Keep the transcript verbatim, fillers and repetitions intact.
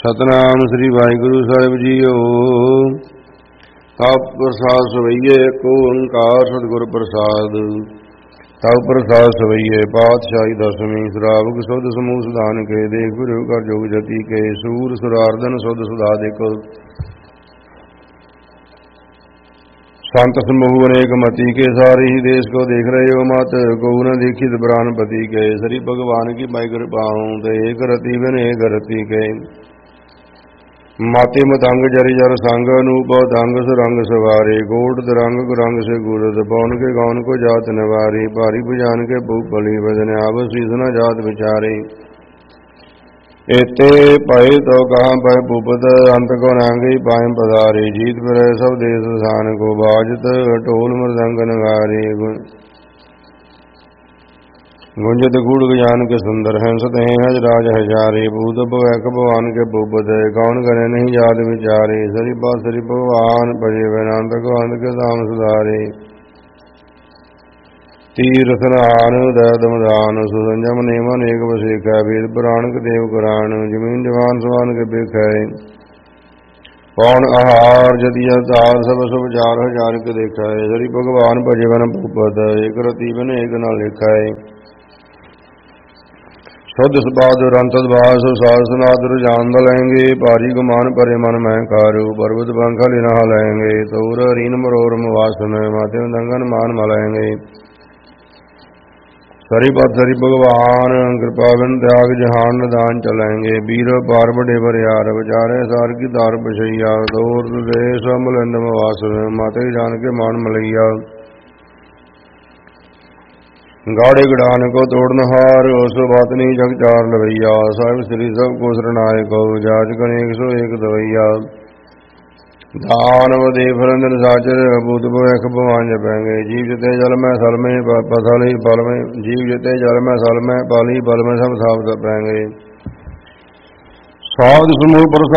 ਸਤਨਾਮ ਸ੍ਰੀ ਵਾਹਿਗੁਰੂ ਸਾਹਿਬ JIO. ਆਪ ਪ੍ਰਸਾਦ ਸਵਈਏ ਏਕ ਓੰਕਾਰ ਸਤਿਗੁਰ ਪ੍ਰਸਾਦ। ਤਉ ਪ੍ਰਸਾਦ ਸਵਈਏ ਪਾਤਸ਼ਾਹੀ ਦਸਵੀਂ। ਸ਼ਰਾਵਕ ਸੁਧ ਸਮੂਹ ਸੁਧਾਨ ਕੇ ਦੇਖ ਗੁਰੂ ਕਰ ਜੋਗ ਜਤੀ ਕੇ। ਸੂਰ ਸੁਰਾਰਦਨ ਸੁਧ ਸੁਧਾ ਦੇਖੋ। संत समूह अनेक मती के सारे ही देश को देख रहे हो मत को न देखित प्राणपति के। श्री भगवान की मैं कृपाऊं तो एक रति बिन एक रति के। माते मतंग जरि जर संग अनूप तंग सुरंग सवारे। गोट तरंग कुरंग से गुरद पौन के गौन को जात नवारी। भारी भुजान के भूप बलि बजन आव शीस न जात विचारे। एते पए तो कहाँ पए भूपत अंत को नांगे पाए पधारे। जीत पर सब देश स्थान को बाजत ढोल मृदंग नगारे। गुंजत गुड़ ज्ञान के सुंदर हैं सतह हज राज हजारे। भूत भवैक भगवान के भूपत कौन करे नहीं जात विचारे। सरि बात सरि भगवान भजे वैनांत को अंत के धाम सुधारे। तीर्थ नान उदय मदान सुसंजम नेम अनेक वसेख। वेद पुराण के देव कुरान जमीन जवान समान के बेख है। कौन आहार जदि अवतार सब सब चार हजार के देखा है। श्री भगवान भजवन भूपत एक रति बिन एक न लेखा है। शुद्ध सबाद अंतद भास सासनाद जान लेंगे। पारी गुमान परे मन मैं कारू पर्वत पंखा लेना लेंगे। तोर रीन मरोर वासन माते दंगन मान मलेंगे। सरी पद सरी भगवान कृपा बिन त्याग जहान दान चलेंगे। वीर पार बड़े बरियार विचारे सार की दार बछैया। दौर देश अमलिंद वास माते जान के मान मलैया। गाड़े गड़ान को तोड़न हार उस बात नहीं जग चार लवैया। साहिब श्री सब को शरणाय को जाच कनेक सो एक दवैया। दानव देव फरंदन साचर भूत भवैख भगवान जपेंगे। जीव जते जल में सल में पथल बल में। जीव जते जल में सल में पाली बल में सब साफ तपेंगे। साध समूह